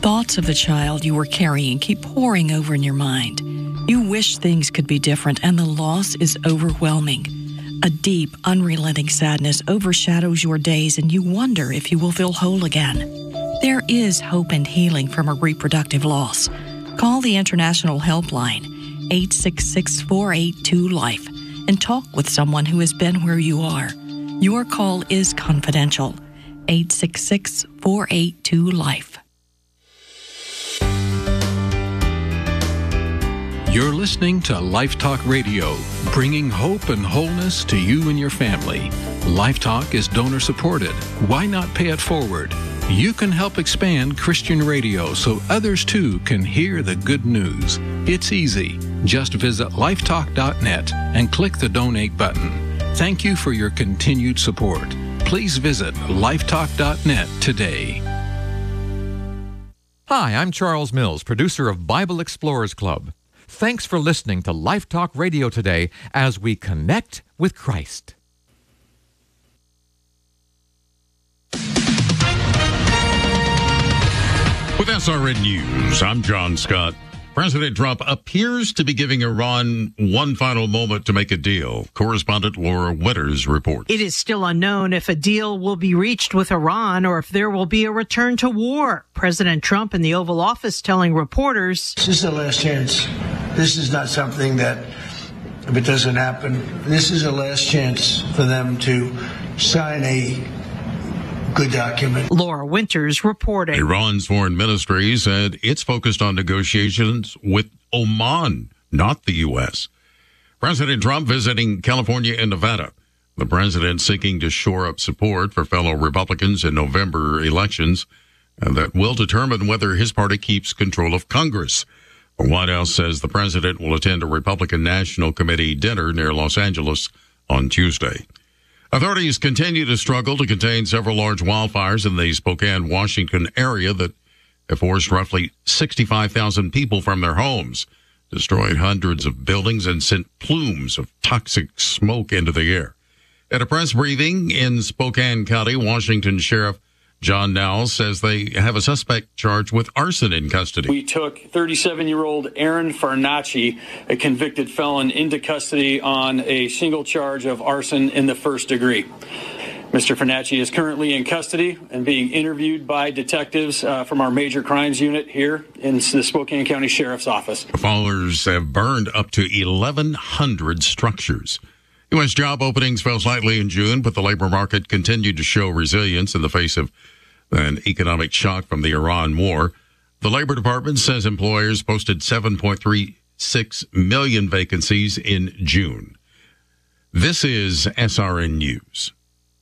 Thoughts of the child you were carrying keep pouring over in your mind. You wish things could be different, and the loss is overwhelming. A deep, unrelenting sadness overshadows your days, and you wonder if you will feel whole again. There is hope and healing from a reproductive loss. Call the International Helpline, 866-482-LIFE, and talk with someone who has been where you are. Your call is confidential. 866-482-LIFE. You're listening to Life Talk Radio, bringing hope and wholeness to you and your family. Life Talk is donor-supported. Why not pay it forward? You can help expand Christian radio so others too can hear the good news. It's easy. Just visit lifetalk.net and click the donate button. Thank you for your continued support. Please visit lifetalk.net today. Hi, I'm Charles Mills, producer of Bible Explorers Club. Thanks for listening to Life Talk Radio today as we connect with Christ. With SRN News, I'm John Scott. President Trump appears to be giving Iran one final moment to make a deal. Correspondent Laura Winters reports. It is still unknown if a deal will be reached with Iran or if there will be a return to war. President Trump in the Oval Office telling reporters, "This is the last chance. This is not something that, if it doesn't happen, this is the last chance for them to sign a good document." Laura Winters reporting. Iran's foreign ministry said it's focused on negotiations with Oman, not the U.S. President Trump visiting California and Nevada. The president seeking to shore up support for fellow Republicans in November elections, and that will determine whether his party keeps control of Congress. The White House says the president will attend a Republican National Committee dinner near Los Angeles on Tuesday. Authorities continue to struggle to contain several large wildfires in the Spokane, Washington area that have forced roughly 65,000 people from their homes, destroyed hundreds of buildings, and sent plumes of toxic smoke into the air. At a press briefing in Spokane County, Washington Sheriff John Knowles says they have a suspect charged with arson in custody. We took 37-year-old Aaron Farnacci, a convicted felon, into custody on a single charge of arson in the first degree. Mr. Farnacci is currently in custody and being interviewed by detectives from our major crimes unit here in the Spokane County Sheriff's Office. Fires have burned up to 1,100 structures. U.S. job openings fell slightly in June, but the labor market continued to show resilience in the face of an economic shock from the Iran war. The Labor Department says employers posted 7.36 million vacancies in June. This is SRN News.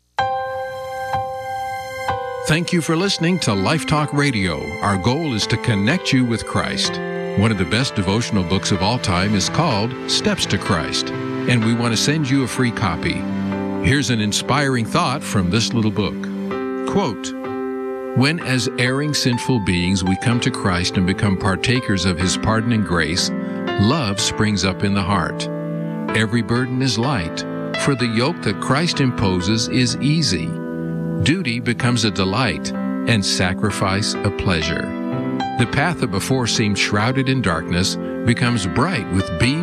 Thank you for listening to Life Talk Radio. Our goal is to connect you with Christ. One of the best devotional books of all time is called Steps to Christ, and we want to send you a free copy. Here's an inspiring thought from this little book. Quote, "When as erring sinful beings we come to Christ and become partakers of His pardoning grace, love springs up in the heart. Every burden is light, for the yoke that Christ imposes is easy. Duty becomes a delight, and sacrifice a pleasure. The path that before seemed shrouded in darkness becomes bright with beams